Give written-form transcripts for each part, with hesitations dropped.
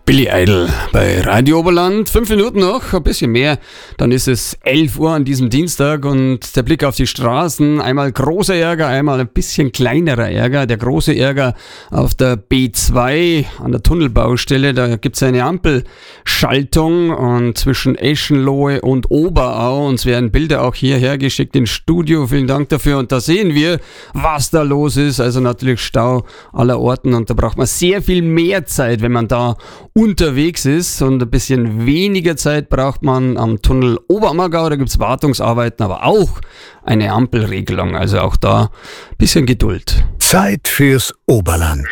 Billy Idol bei Radio Oberland. 5 Minuten noch, ein bisschen mehr. Dann ist es 11 Uhr an diesem Dienstag und der Blick auf die Straßen. Einmal großer Ärger, einmal ein bisschen kleinerer Ärger. Der große Ärger auf der B2 an der Tunnelbaustelle. Da gibt es eine Ampelschaltung und zwischen Eschenlohe und Oberau. Uns werden Bilder auch hierher geschickt ins Studio. Vielen Dank dafür. Und da sehen wir, was da los ist. Also natürlich Stau aller Orten und da braucht man sehr viel mehr Zeit, wenn man da unterwegs ist, und ein bisschen weniger Zeit braucht man am Tunnel Oberammergau. Da gibt es Wartungsarbeiten, aber auch eine Ampelregelung. Also auch da ein bisschen Geduld. Zeit fürs Oberland.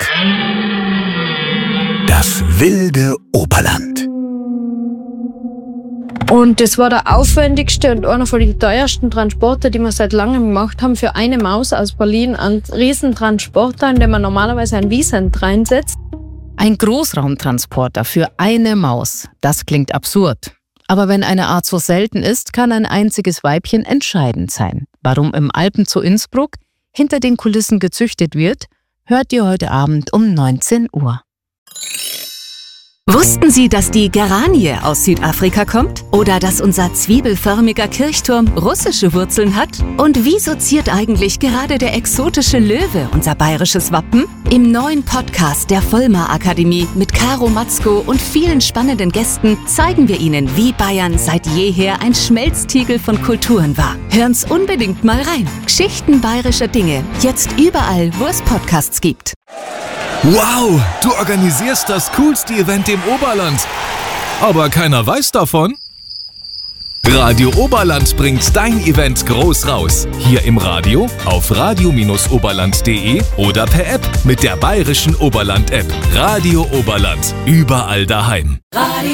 Das wilde Oberland. Und das war der aufwendigste und einer von den teuersten Transporter, die wir seit langem gemacht haben. Für eine Maus aus Berlin ein Riesentransporter, in dem man normalerweise ein Wiesent reinsetzt. Ein Großraumtransporter für eine Maus. Das klingt absurd. Aber wenn eine Art so selten ist, kann ein einziges Weibchen entscheidend sein. Warum im Alpenzoo Innsbruck hinter den Kulissen gezüchtet wird, hört ihr heute Abend um 19 Uhr. Wussten Sie, dass die Geranie aus Südafrika kommt? Oder dass unser zwiebelförmiger Kirchturm russische Wurzeln hat? Und wieso ziert eigentlich gerade der exotische Löwe unser bayerisches Wappen? Im neuen Podcast der Vollmar Akademie mit Caro Matzko und vielen spannenden Gästen zeigen wir Ihnen, wie Bayern seit jeher ein Schmelztiegel von Kulturen war. Hören's unbedingt mal rein. Geschichten bayerischer Dinge. Jetzt überall, wo es Podcasts gibt. Wow, du organisierst das coolste Event im Oberland. Aber keiner weiß davon. Radio Oberland bringt dein Event groß raus. Hier im Radio, auf radio-oberland.de oder per App mit der bayerischen Oberland-App. Radio Oberland, überall daheim. Radio